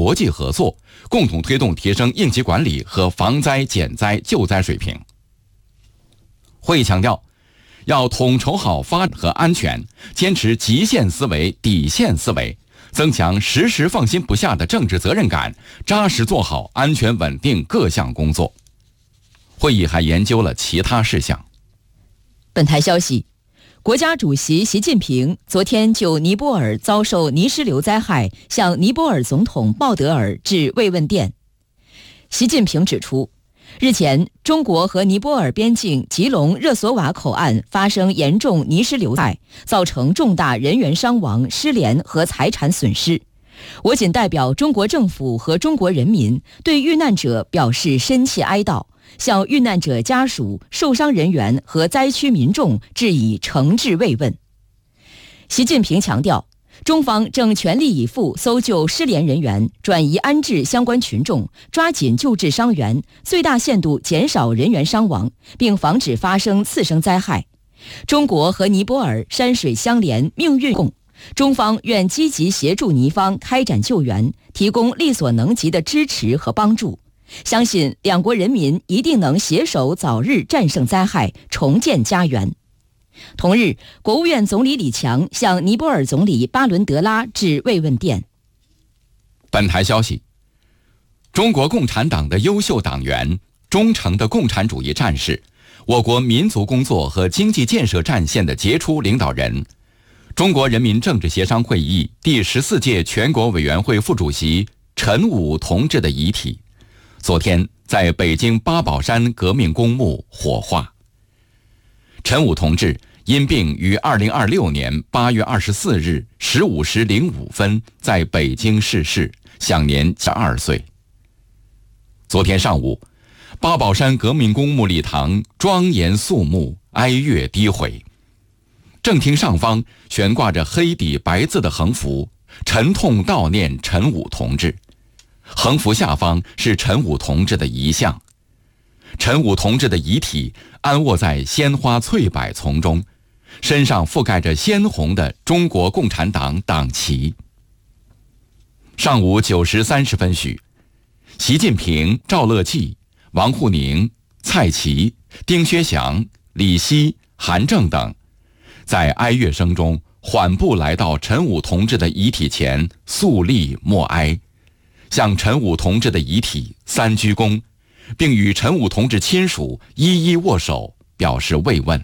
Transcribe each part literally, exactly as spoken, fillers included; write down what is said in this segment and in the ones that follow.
国际合作，共同推动提升应急管理和防灾减灾救灾水平。会议强调，要统筹好发展和安全，坚持极限思维、底线思维，增强时时放心不下的政治责任感，扎实做好安全稳定各项工作。会议还研究了其他事项。 本台消息，国家主席习近平昨天就尼泊尔遭受泥石流灾害向尼泊尔总统鲍德尔致慰问电。习近平指出，日前中国和尼泊尔边境吉隆热索瓦口岸发生严重泥石流灾害，造成重大人员伤亡、失联和财产损失。我谨代表中国政府和中国人民对遇难者表示深切哀悼，向遇难者家属、受伤人员和灾区民众致以诚挚慰问。习近平强调，中方正全力以赴搜救失联人员，转移安置相关群众，抓紧救治伤员，最大限度减少人员伤亡，并防止发生次生灾害。中国和尼泊尔山水相连，命运共，中方愿积极协助尼方开展救援，提供力所能及的支持和帮助。相信两国人民一定能携手早日战胜灾害，重建家园。同日，国务院总理李强向尼泊尔总理巴伦德拉致慰问电。 本台消息，中国共产党的优秀党员、忠诚的共产主义战士，我国民族工作和经济建设战线的杰出领导人，中国人民政治协商会议第十四届全国委员会副主席陈武同志的遗体，昨天在北京八宝山革命公墓火化。陈武同志因病于二零二六年八月二十四日十五时零五分在北京逝世，享年十二岁。昨天上午，八宝山革命公墓礼堂庄严肃穆，哀乐低回。正厅上方悬挂着黑底白字的横幅，沉痛悼念陈武同志。横幅下方是陈武同志的遗像。陈武同志的遗体安卧在鲜花翠柏丛中，身上覆盖着鲜红的中国共产党党旗。上午九时三十分许，习近平、赵乐际、王沪宁、蔡奇、丁薛祥、李希、韩正等在哀乐声中缓步来到陈武同志的遗体前，肃立默哀，向陈武同志的遗体三鞠躬，并与陈武同志亲属一一握手，表示慰问。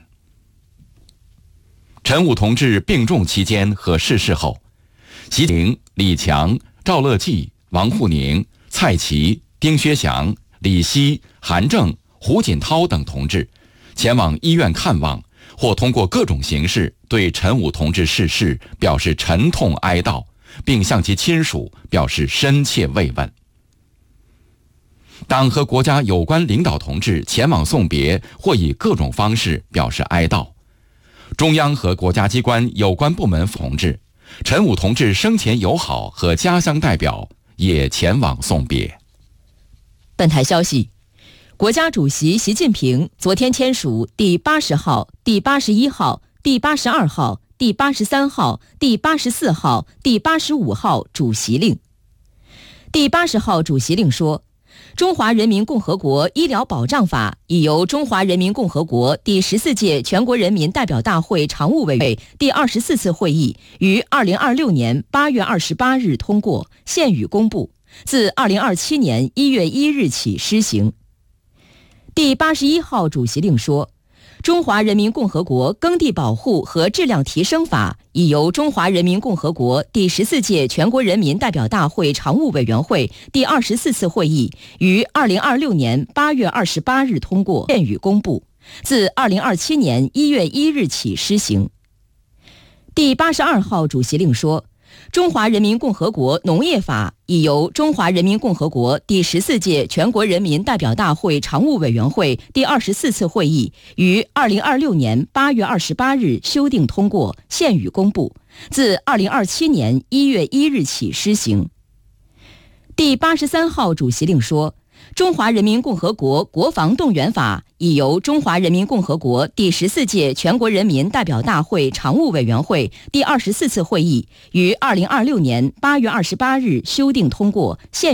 陈武同志病重期间和逝世后，习近平、李强、赵乐际、王沪宁、蔡奇、丁薛祥、李希、韩正、胡锦涛等同志前往医院看望，或通过各种形式对陈武同志逝世表示沉痛哀悼，并向其亲属表示深切慰问。党和国家有关领导同志前往送别或以各种方式表示哀悼。中央和国家机关有关部门同志、陈武同志生前友好和家乡代表也前往送别。 本台消息，国家主席习近平昨天签署第八十号、第八十一号、第八十二号、第八十三号、第八十四号、第八十五号主席令。第八十号主席令说，中华人民共和国医疗保障法已由中华人民共和国第十四届全国人民代表大会常务委员会第二十四次会议于二零二六年八月二十八日通过，现予公布，自二零二七年一月一日起施行。第八十一号主席令说，中华人民共和国耕地保护和质量提升法已由中华人民共和国第十四届全国人民代表大会常务委员会第二十四次会议于二零二六年八月二十八日通过，现予公布，自二零二七年一月一日起施行。第八十二号主席令说，中华人民共和国农业法已由中华人民共和国第十四届全国人民代表大会常务委员会第二十四次会议于二零二六年八月二十八日修订通过，现予公布，自二零二七年一月一日起施行。第八十三号主席令说， 中华人民共和国国防动员法已由中华人民共和国第十四届全国人民代表大会常务委员会第二十四次会议于二零二六年八月二十八日修订通过，现